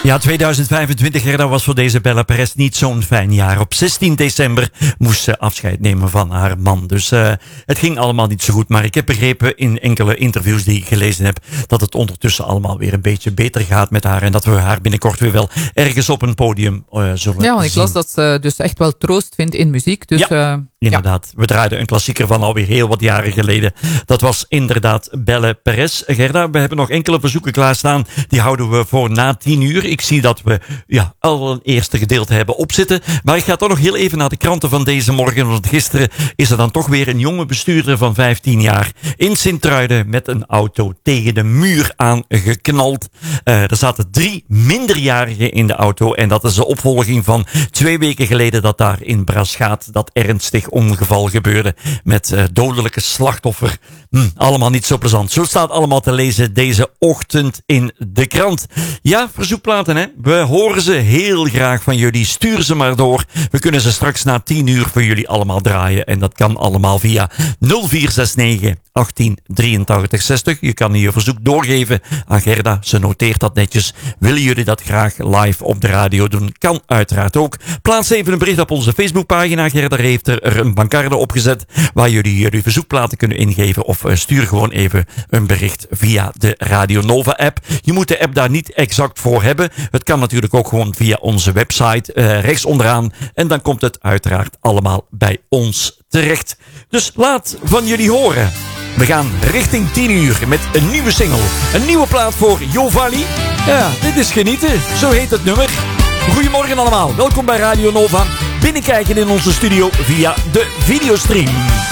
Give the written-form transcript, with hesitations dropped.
Ja, 2025, Gerda, was voor deze Bella Perez niet zo'n fijn jaar. Op 16 december moest ze afscheid nemen van haar man. Dus het ging allemaal niet zo goed. Maar ik heb begrepen in enkele interviews die ik gelezen heb, dat het ondertussen allemaal weer een beetje beter gaat met haar. En dat we haar binnenkort weer wel ergens op een podium zullen Ja, want ik zien. las dat ze dus echt wel troost vindt in muziek. Dus, Inderdaad, we draaiden een klassieker van alweer heel wat jaren geleden. Dat was inderdaad Belle Perez. Gerda, we hebben nog enkele verzoeken klaarstaan. Die houden we voor na 10 uur. Ik zie dat we al een eerste gedeelte hebben opzitten. Maar ik ga toch nog heel even naar de kranten van deze morgen. Want gisteren is er dan toch weer een jonge bestuurder van 15 jaar in Sint-Truiden met een auto tegen de muur aangeknald. Er zaten 3 minderjarigen in de auto. En dat is de opvolging van 2 weken geleden dat daar in Braschaat dat ernstig ongeval gebeurde met dodelijke slachtoffer. Allemaal niet zo plezant. Zo staat allemaal te lezen deze ochtend in de krant. Ja, verzoekplaten, hè. We horen ze heel graag van jullie. Stuur ze maar door. We kunnen ze straks na 10 uur voor jullie allemaal draaien. En dat kan allemaal via 0469 1883 60. Je kan je verzoek doorgeven aan Gerda. Ze noteert dat netjes. Willen jullie dat graag live op de radio doen? Kan uiteraard ook. Plaats even een bericht op onze Facebookpagina. Gerda heeft er een bankarde opgezet waar jullie verzoekplaten kunnen ingeven. Of stuur gewoon even een bericht via de Radio Nova app. Je moet de app daar niet exact voor hebben. Het kan natuurlijk ook gewoon via onze website rechts onderaan. En dan komt het uiteraard allemaal bij ons terecht. Dus laat van jullie horen. We gaan richting 10 uur met een nieuwe single. Een nieuwe plaat voor Jovali. Ja, dit is genieten. Zo heet het nummer. Goedemorgen allemaal. Welkom bij Radio Nova. Binnenkijken in onze studio via de videostream.